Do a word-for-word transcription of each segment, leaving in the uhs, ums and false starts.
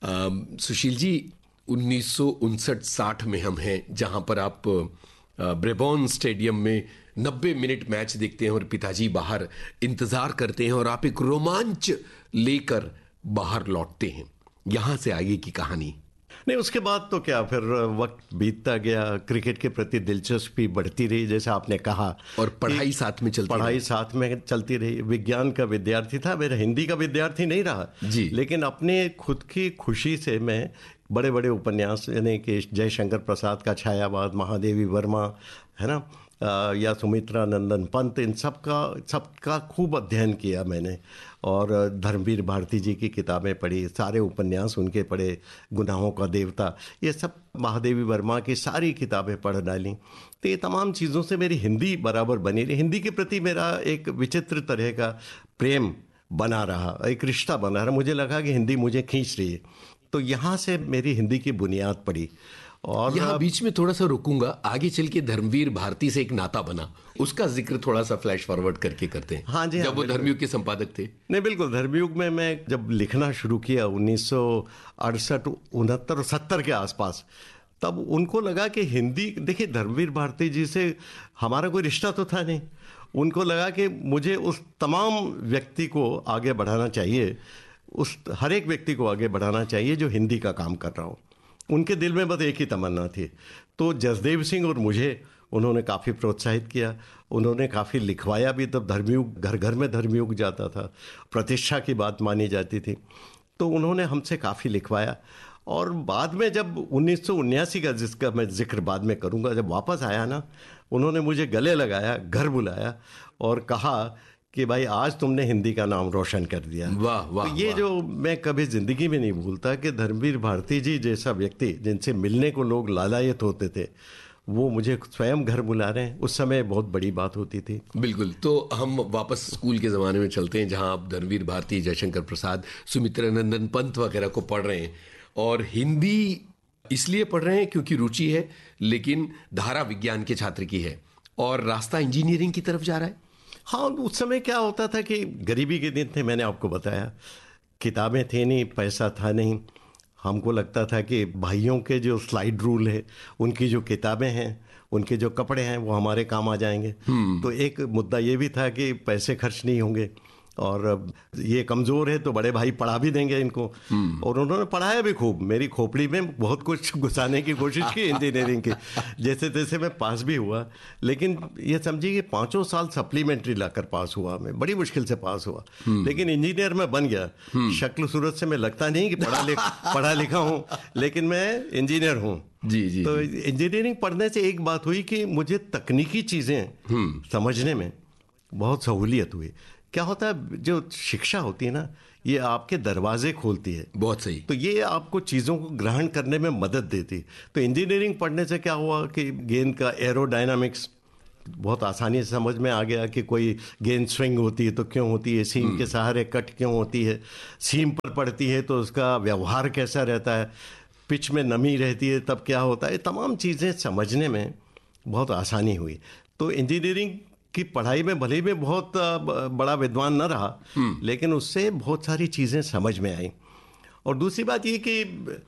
अम, सुशील जी, उन्नीस सौ उनसठ साठ में हम हैं, जहां पर आप अ, ब्रेबॉर्न स्टेडियम में नब्बे मिनट मैच देखते हैं और पिताजी बाहर इंतजार करते हैं और आप एक रोमांच लेकर बाहर लौटते हैं। यहां से आगे की कहानी। नहीं, उसके बाद तो क्या, फिर वक्त बीतता गया, क्रिकेट के प्रति दिलचस्पी बढ़ती रही, जैसे आपने कहा, और पढ़ाई साथ में चलती पढ़ाई रही। साथ में चलती रही। विज्ञान का विद्यार्थी था, मेरा हिंदी का विद्यार्थी नहीं रहा जी। लेकिन अपने खुद की खुशी से मैं बड़े बड़े उपन्यास, यानी कि जयशंकर प्रसाद का छायावाद, महादेवी वर्मा, है ना, आ, या सुमित्रा नंदन पंत, इन सब का सबका खूब अध्ययन किया मैंने। और धर्मवीर भारती जी की किताबें पढ़ी, सारे उपन्यास उनके पढ़े, गुनाहों का देवता, ये सब, महादेवी वर्मा की सारी किताबें पढ़ डाली। तो ये तमाम चीज़ों से मेरी हिंदी बराबर बनी रही। हिंदी के प्रति मेरा एक विचित्र तरह का प्रेम बना रहा, एक रिश्ता बना रहा। मुझे लगा कि हिंदी मुझे खींच रही है, तो यहाँ से मेरी हिंदी की बुनियाद पड़ी। और यहाँ बीच में थोड़ा सा रुकूंगा, आगे चल के धर्मवीर भारती से एक नाता बना, उसका जिक्र थोड़ा सा फ्लैश फॉरवर्ड करके करते हैं। हाँ जी, जब हाँ, वो धर्मयुग के संपादक थे। नहीं, बिल्कुल, धर्मयुग में मैं जब लिखना शुरू किया उन्नीस सौ अड़सठ उनहत्तर और सत्तर के आसपास, तब उनको लगा कि हिंदी, देखिए धर्मवीर भारती जी से हमारा कोई रिश्ता तो था नहीं, उनको लगा कि मुझे उस तमाम व्यक्ति को आगे बढ़ाना चाहिए, उस हर एक व्यक्ति को आगे बढ़ाना चाहिए जो हिंदी का काम कर रहा हो। उनके दिल में बस एक ही तमन्ना थी। तो जसदेव सिंह और मुझे उन्होंने काफ़ी प्रोत्साहित किया, उन्होंने काफ़ी लिखवाया भी। तब धर्मयुग, घर घर में धर्मयुग जाता था, प्रतिष्ठा की बात मानी जाती थी, तो उन्होंने हमसे काफ़ी लिखवाया। और बाद में जब उन्नीस सौ उन्यासी का, जिसका मैं जिक्र बाद में करूँगा, जब वापस आया ना, उन्होंने मुझे गले लगाया, घर बुलाया और कहा कि भाई आज तुमने हिंदी का नाम रोशन कर दिया। वाह वाह। तो ये वाह। जो मैं कभी जिंदगी में नहीं भूलता कि धर्मवीर भारती जी जैसा व्यक्ति, जिनसे मिलने को लोग लालायत होते थे, वो मुझे स्वयं घर बुला रहे हैं, उस समय बहुत बड़ी बात होती थी। बिल्कुल। तो हम वापस स्कूल के ज़माने में चलते हैं, जहां आप धर्मवीर भारती, जयशंकर प्रसाद, सुमित्रा नंदन पंत वगैरह को पढ़ रहे हैं, और हिंदी इसलिए पढ़ रहे हैं क्योंकि रुचि है, लेकिन धारा विज्ञान के छात्र की है और रास्ता इंजीनियरिंग की तरफ जा रहा है। हाँ, उस समय क्या होता था कि गरीबी के दिन थे, मैंने आपको बताया, किताबें थी नहीं, पैसा था नहीं। हमको लगता था कि भाइयों के जो स्लाइड रूल है, उनकी जो किताबें हैं, उनके जो कपड़े हैं, वो हमारे काम आ जाएंगे। तो एक मुद्दा ये भी था कि पैसे खर्च नहीं होंगे, और ये कमज़ोर है तो बड़े भाई पढ़ा भी देंगे इनको। और उन्होंने पढ़ाया भी खूब, मेरी खोपड़ी में बहुत कुछ घुसाने की कोशिश की इंजीनियरिंग की, जैसे तैसे मैं पास भी हुआ। लेकिन ये समझिए कि पाँचों साल सप्लीमेंट्री लाकर पास हुआ, मैं बड़ी मुश्किल से पास हुआ, लेकिन इंजीनियर मैं बन गया। शक्ल सूरत से मैं लगता नहीं कि पढ़ा लिख पढ़ा लिखा हूँ, लेकिन मैं इंजीनियर हूँ। जी जी। तो इंजीनियरिंग पढ़ने से एक बात हुई कि मुझे तकनीकी चीज़ें समझने में बहुत सहूलियत हुई। क्या होता है, जो शिक्षा होती है ना, ये आपके दरवाजे खोलती है। बहुत सही। तो ये आपको चीज़ों को ग्रहण करने में मदद देती। तो इंजीनियरिंग पढ़ने से क्या हुआ कि गेंद का एरोडायनामिक्स बहुत आसानी से समझ में आ गया कि कोई गेंद स्विंग होती है तो क्यों होती है, सीम के सहारे कट क्यों होती है, सीम पर पड़ती है तो उसका व्यवहार कैसा रहता है, पिच में नमी रहती है तब क्या होता है। तमाम चीज़ें समझने में बहुत आसानी हुई। तो इंजीनियरिंग की पढ़ाई में भले ही मैं बहुत बड़ा विद्वान न रहा, लेकिन उससे बहुत सारी चीज़ें समझ में आई। और दूसरी बात ये कि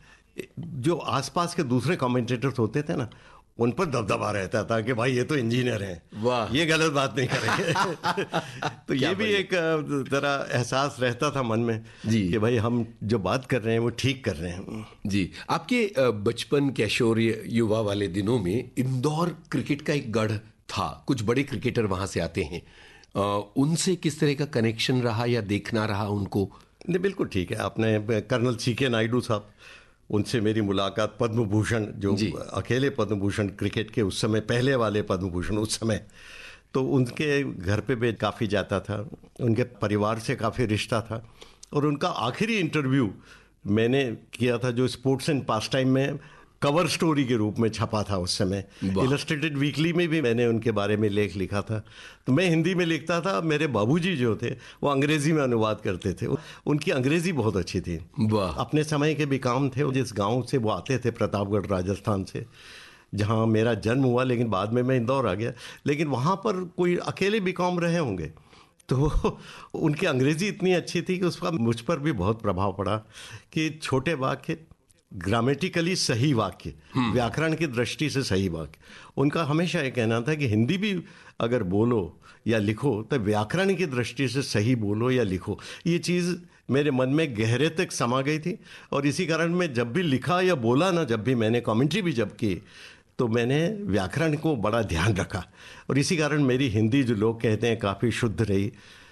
जो आसपास के दूसरे कमेंटेटर्स होते थे ना, उन पर दबदबा रहता था कि भाई ये तो इंजीनियर हैं, वाह, ये गलत बात नहीं करेंगे। तो ये भी एक जरा एहसास रहता था मन में जी कि भाई हम जो बात कर रहे हैं वो ठीक कर रहे हैं। जी। आपके बचपन, किशोर, युवा वाले दिनों में इंदौर क्रिकेट का एक गढ़ था, कुछ बड़े क्रिकेटर वहां से आते हैं, आ, उनसे किस तरह का कनेक्शन रहा या देखना रहा उनको? नहीं, बिल्कुल ठीक है। आपने कर्नल सी के नायडू साहब, उनसे मेरी मुलाकात, पद्म भूषण, जो अकेले पद्म भूषण क्रिकेट के उस समय पहले वाले पद्म भूषण उस समय, तो उनके घर पे मैं काफ़ी जाता था, उनके परिवार से काफ़ी रिश्ता था। और उनका आखिरी इंटरव्यू मैंने किया था जो स्पोर्ट्स एंड पास टाइम में कवर स्टोरी के रूप में छपा था उस समय। इलस्ट्रेटेड वीकली में भी मैंने उनके बारे में लेख लिखा था। तो मैं हिंदी में लिखता था, मेरे बाबूजी जो थे वो अंग्रेजी में अनुवाद करते थे। उनकी अंग्रेजी बहुत अच्छी थी। अपने समय के भी काम थे। जिस गांव से वो आते थे, प्रतापगढ़ राजस्थान से, जहां मेरा जन्म हुआ, लेकिन बाद में मैं इंदौर आ गया। लेकिन वहां पर कोई अकेले भी काम रहे होंगे, तो उनकी अंग्रेजी इतनी अच्छी थी कि उसका मुझ पर भी बहुत प्रभाव पड़ा कि छोटे वाक्य, ग्रामेटिकली सही वाक्य, व्याकरण की दृष्टि से सही वाक्य। उनका हमेशा ये कहना था कि हिंदी भी अगर बोलो या लिखो तो व्याकरण की दृष्टि से सही बोलो या लिखो। ये चीज़ मेरे मन में गहरे तक समा गई थी और इसी कारण मैं जब भी लिखा या बोला ना, जब भी मैंने कमेंट्री भी जब की, तो मैंने व्याकरण को बड़ा ध्यान रखा और इसी कारण मेरी हिंदी जो लोग कहते हैं काफ़ी शुद्ध रही।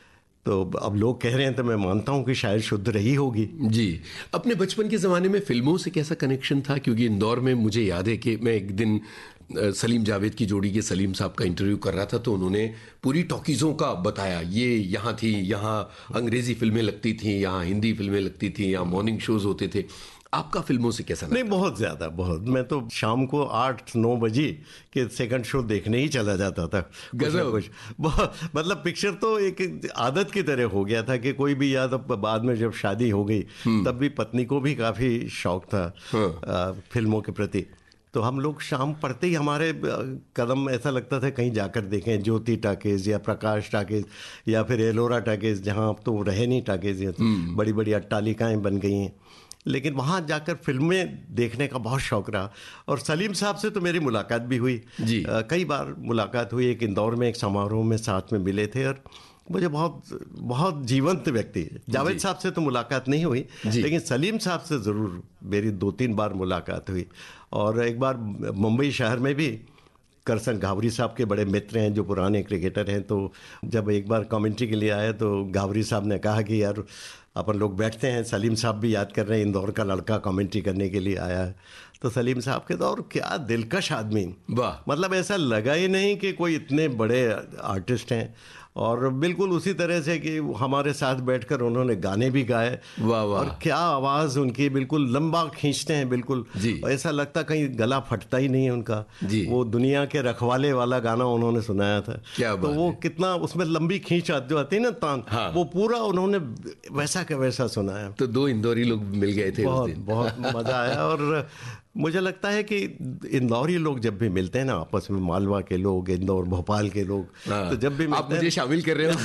तो अब लोग कह रहे हैं तो मैं मानता हूं कि शायद शुद्ध रही होगी। जी, अपने बचपन के ज़माने में फिल्मों से कैसा कनेक्शन था? क्योंकि इंदौर में मुझे याद है कि मैं एक दिन सलीम जावेद की जोड़ी के सलीम साहब का इंटरव्यू कर रहा था, तो उन्होंने पूरी टॉकीज़ों का बताया, ये यहाँ थी, यहाँ अंग्रेज़ी फिल्में लगती थी, यहाँ हिंदी फिल्में लगती थी, यहाँ मॉर्निंग शोज़ होते थे। आपका फिल्मों से कैसा? नहीं, बहुत ज़्यादा, बहुत। मैं तो शाम को आठ नौ बजे के सेकंड शो देखने ही चला जाता था। गजब। कुछ बहुत, मतलब पिक्चर तो एक आदत की तरह हो गया था कि कोई भी याद। अब बाद में जब शादी हो गई तब भी पत्नी को भी काफ़ी शौक था हाँ। फिल्मों के प्रति। तो हम लोग शाम पड़ते ही हमारे कदम ऐसा लगता था कहीं जाकर देखें, ज्योति टाकीज या प्रकाश टाकीज या फिर एलोरा टाकीज, जहाँ अब तो रहे नहीं टाकीज, बड़ी बड़ी अट्टालिकाएँ बन गई हैं, लेकिन वहाँ जाकर फिल्में देखने का बहुत शौक रहा। और सलीम साहब से तो मेरी मुलाकात भी हुई जी। आ, कई बार मुलाकात हुई। एक इंदौर में एक समारोह में साथ में मिले थे और मुझे बहुत बहुत जीवंत व्यक्ति। जावेद साहब से तो मुलाकात नहीं हुई, लेकिन सलीम साहब से ज़रूर मेरी दो तीन बार मुलाकात हुई। और एक बार मुंबई शहर में भी करसन घावरी साहब के बड़े मित्र हैं जो पुराने क्रिकेटर हैं, तो जब एक बार कमेंट्री के लिए आए तो घावरी साहब ने कहा कि यार अपन लोग बैठते हैं, सलीम साहब भी याद कर रहे हैं, इंदौर का लड़का कमेंट्री करने के लिए आया है। तो सलीम साहब के तो और क्या दिलकश आदमी, वाह, मतलब ऐसा लगा ही नहीं कि कोई इतने बड़े आर्टिस्ट हैं। और बिल्कुल उसी तरह से कि हमारे साथ बैठकर उन्होंने गाने भी गाए, वाह वाह, और क्या आवाज़ उनकी, बिल्कुल लंबा खींचते हैं, बिल्कुल ऐसा लगता कहीं गला फटता ही नहीं है उनका। वो दुनिया के रखवाले वाला गाना उन्होंने सुनाया था, क्या तो वो कितना उसमें लंबी खींच जो आती है ना तान, हाँ। वो पूरा उन्होंने वैसा का वैसा सुनाया। तो दो इंदौरी लोग मिल गए थे, बहुत बहुत मज़ा आया। और मुझे लगता है कि इंदौरी लोग जब भी मिलते हैं ना आपस में, मालवा के लोग, इंदौर भोपाल के लोग, तो जब भी आप मुझे शामिल कर रहे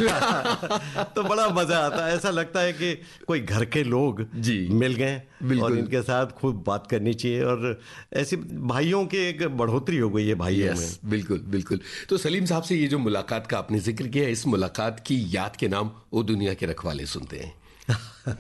हो तो बड़ा मजा आता है। ऐसा लगता है कि कोई घर के लोग जी मिल गए और इनके साथ खूब बात करनी चाहिए। और ऐसी भाइयों की एक बढ़ोतरी हो गई है भाइयों में। बिल्कुल बिल्कुल। तो सलीम साहब से ये जो मुलाकात का आपने जिक्र किया, इस मुलाकात की याद के नाम ओ दुनिया के रखवाले सुनते हैं।